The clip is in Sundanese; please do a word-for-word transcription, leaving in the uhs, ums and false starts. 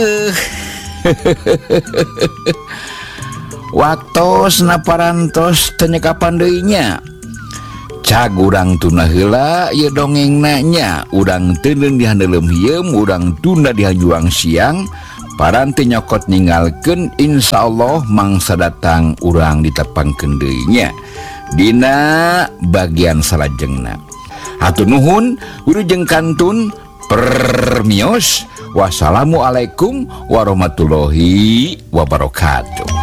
Watos naparantos tenyekapan deuinya. Cag urang tuna heula ieu dongeng nanya, urang teuneung di handelem hieum, urang tunda di juang siang. Paranti nyokot ninggalkeun, insyaallah mangsa datang urang ditepangkeun deui nya dina bagian salajengna. Hatur nuhun wilujeng kantun permios. Wassalamualaikum warahmatullahi wabarakatuh.